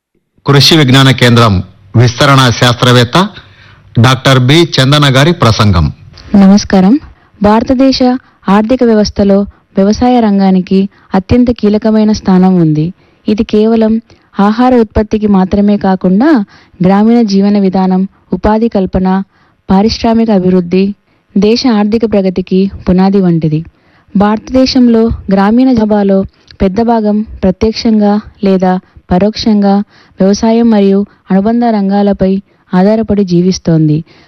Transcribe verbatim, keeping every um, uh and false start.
కృషి విజ్ఞాన కేంద్రం విస్తరణ శాస్త్రవేత్త డాక్టర్ బి చందన గారి ప్రసంగం. నమస్కారం. భారతదేశ ఆర్థిక వ్యవస్థలో వ్యవసాయ రంగానికి అత్యంత కీలకమైన స్థానం ఉంది. ఇది కేవలం ఆహార ఉత్పత్తికి మాత్రమే కాకుండా గ్రామీణ జీవన విధానం, ఉపాధి కల్పన, పారిశ్రామిక అభివృద్ధి, దేశ ఆర్థిక ప్రగతికి పునాది వంటిది. భారతదేశంలో గ్రామీణ జనాభాలో పెద్ద భాగం ప్రత్యక్షంగా లేదా పరోక్షంగా వ్యవసాయం మరియు అనుబంధ రంగాలపై ఆధారపడి జీవిస్తోంది.